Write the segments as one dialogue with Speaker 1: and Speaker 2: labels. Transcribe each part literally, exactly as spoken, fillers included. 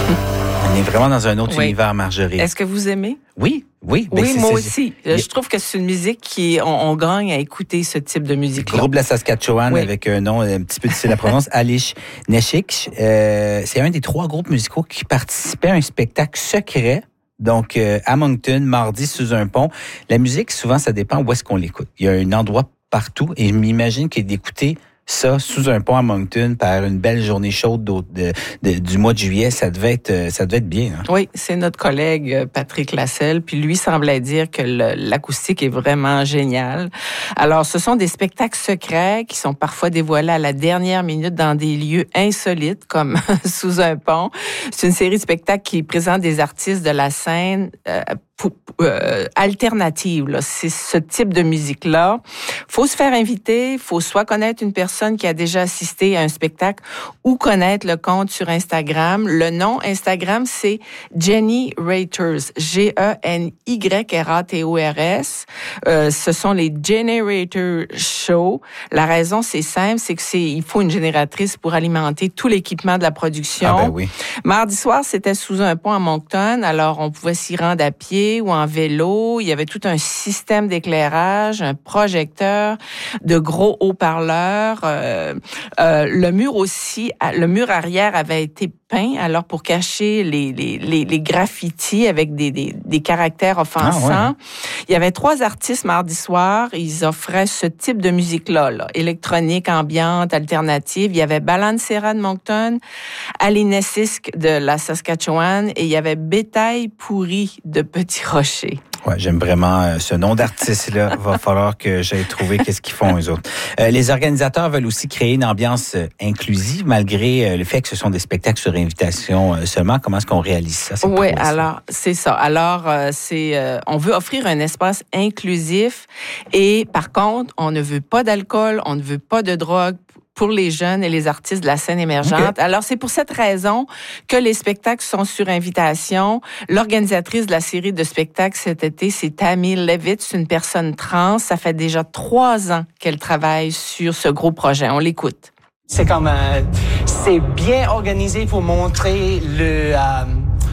Speaker 1: On est vraiment dans un autre
Speaker 2: oui.
Speaker 1: univers, Marjorie.
Speaker 2: Est-ce que vous aimez?
Speaker 1: Oui, oui.
Speaker 2: Ben oui,
Speaker 1: c'est,
Speaker 2: moi
Speaker 1: c'est,
Speaker 2: aussi.
Speaker 1: c'est...
Speaker 2: Je trouve que c'est une musique qui... On, on gagne à écouter ce type de musique-là.
Speaker 1: Groupe de la Saskatchewan, oui. Avec un nom un petit peu difficile à prononcer, Alish Neshik. Euh, c'est un des trois groupes musicaux qui participaient à un spectacle secret. Donc, euh, à Moncton, mardi, sous un pont. La musique, souvent, ça dépend où est-ce qu'on l'écoute. Il y a un endroit partout et je m'imagine que d'écouter ça sous un pont à Moncton par une belle journée chaude de, de, de, du mois de juillet, ça devait être, ça devait être bien. Hein?
Speaker 2: Oui, c'est notre collègue Patrick Lasselle, puis lui semblait dire que le, l'acoustique est vraiment géniale. Alors, ce sont des spectacles secrets qui sont parfois dévoilés à la dernière minute dans des lieux insolites, comme sous un pont. C'est une série de spectacles qui présente des artistes de la scène euh, Pour, euh, alternative, là. C'est ce type de musique-là. Faut se faire inviter, faut soit connaître une personne qui a déjà assisté à un spectacle ou connaître le compte sur Instagram. Le nom Instagram, c'est Jenny Raters, G E N Y R A T O R S. Euh, ce sont les Generator Show. La raison, c'est simple, c'est que c'est, il faut une génératrice pour alimenter tout l'équipement de la production.
Speaker 1: Ah ben oui.
Speaker 2: Mardi soir, c'était sous un pont à Moncton, alors on pouvait s'y rendre à pied ou en vélo. Il y avait tout un système d'éclairage, un projecteur, de gros haut-parleurs. Euh, euh, le mur aussi, le mur arrière avait été peint, alors pour cacher les, les, les, les graffitis avec des, des, des caractères offensants. Ah ouais. Il y avait trois artistes mardi soir. Ils offraient ce type de musique-là, là, électronique, ambiante, alternative. Il y avait Balancera de Moncton, Alinesisk de la Saskatchewan et il y avait Bétail pourri de Petit Rocher.
Speaker 1: Ouais, j'aime vraiment euh, ce nom d'artiste-là. Va falloir que j'aille trouver qu'est-ce qu'ils font eux autres. Euh, les organisateurs veulent aussi créer une ambiance euh, inclusive malgré euh, le fait que ce sont des spectacles sur invitation euh, seulement. Comment est-ce qu'on réalise ça? C'est
Speaker 2: oui, alors c'est ça. Alors euh, c'est, euh, on veut offrir un espace inclusif et par contre, on ne veut pas d'alcool, on ne veut pas de drogue pour les jeunes et les artistes de la scène émergente. Okay. Alors, c'est pour cette raison que les spectacles sont sur invitation. L'organisatrice de la série de spectacles cet été, c'est Tammy Levitt. C'est une personne trans. Ça fait déjà trois ans qu'elle travaille sur ce gros projet. On l'écoute.
Speaker 3: C'est comme... Euh, c'est bien organisé pour montrer le, euh,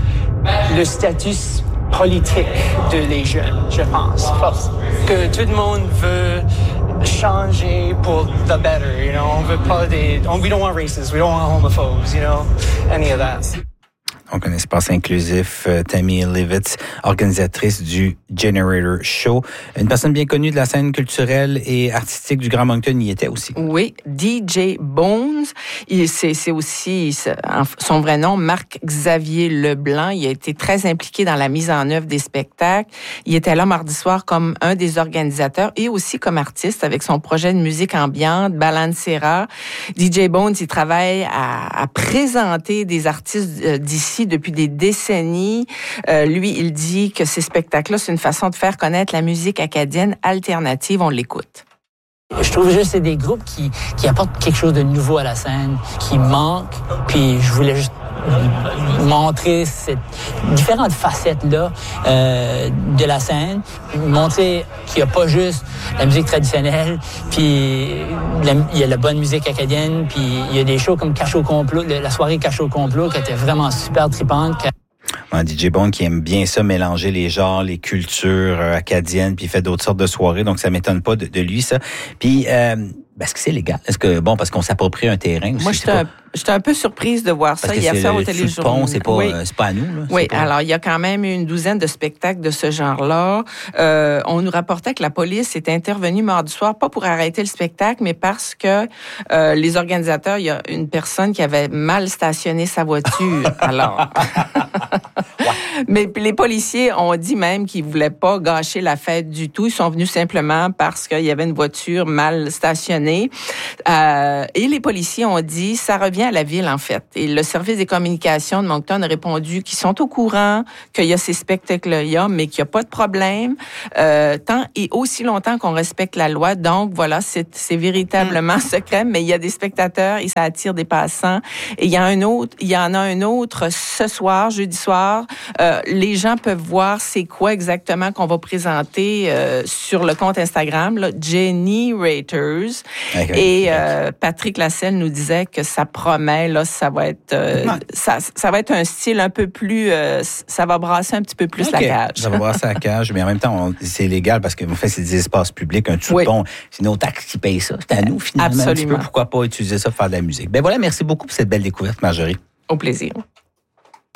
Speaker 3: le statut politique de les jeunes, je pense. Parce que tout le monde veut changer pour the better, you know. On veut pas des... On, we don't want racists, we don't want homophobes, you know, any of that.
Speaker 1: Donc, un espace inclusif. Euh, Tammy Levitt, organisatrice du Generator Show. Une personne bien connue de la scène culturelle et artistique du Grand Moncton y était aussi.
Speaker 2: Oui, D J Bones. Il, c'est, c'est aussi son vrai nom, Marc-Xavier Leblanc. Il a été très impliqué dans la mise en œuvre des spectacles. Il était là mardi soir comme un des organisateurs et aussi comme artiste avec son projet de musique ambiante, Balancera. D J Bones, il travaille à, à présenter des artistes d'ici depuis des décennies. Euh, lui, il dit que ces spectacles-là, c'est une façon de faire connaître la musique acadienne alternative. On l'écoute.
Speaker 4: Je trouve juste que c'est des groupes qui, qui apportent quelque chose de nouveau à la scène, qui manque. Puis je voulais juste montrer ces différentes facettes-là euh, de la scène, montrer qu'il n'y a pas juste la musique traditionnelle, puis la, il y a la bonne musique acadienne, puis il y a des shows comme Cache au complot, la soirée Cache au complot qui était vraiment super trippante.
Speaker 1: Un D J Bond qui aime bien ça, mélanger les genres, les cultures euh, acadiennes, puis il fait d'autres sortes de soirées, donc ça m'étonne pas de, de lui, ça. Puis, euh, est-ce que c'est légal? Est-ce que, bon, parce qu'on s'approprie un terrain aussi?
Speaker 2: Moi, j'étais un, j'étais un peu surprise de voir ça hier soir au Téléjournal.
Speaker 1: C'est pas, oui. euh, c'est pas à nous, là.
Speaker 2: Oui,
Speaker 1: pas...
Speaker 2: alors, il y a quand même une douzaine de spectacles de ce genre-là. Euh, on nous rapportait que la police est intervenue mardi soir, pas pour arrêter le spectacle, mais parce que euh, les organisateurs, il y a une personne qui avait mal stationné sa voiture. alors... Mais les policiers ont dit même qu'ils voulaient pas gâcher la fête du tout. Ils sont venus simplement parce qu'il y avait une voiture mal stationnée. Euh, et les policiers ont dit, ça revient à la ville, en fait. Et le service des communications de Moncton a répondu qu'ils sont au courant qu'il y a ces spectacles-là, mais qu'il n'y a pas de problème, euh, tant et aussi longtemps qu'on respecte la loi. Donc, voilà, c'est, c'est véritablement secret, mais il y a des spectateurs et ça attire des passants. Et il y a un autre, il y en a un autre ce soir, jeudi soir, euh, Euh, les gens peuvent voir c'est quoi exactement qu'on va présenter euh, sur le compte Instagram, là, Jenny Raters. Okay. Et euh, Patrick Lasselle nous disait que ça promet, là, ça va être, euh, ouais. ça, ça va être un style un peu plus, euh, ça va brasser un petit peu plus okay. la cage.
Speaker 1: Ça va brasser la cage, mais en même temps, on, c'est légal parce que en fait, c'est des espaces publics, un dessous de pont, c'est nos taxes qui payent ça. C'est à nous, finalement.
Speaker 2: Absolument.
Speaker 1: Un petit peu, pourquoi pas utiliser ça pour faire de la musique. Ben voilà, merci beaucoup pour cette belle découverte, Marjorie.
Speaker 2: Au plaisir.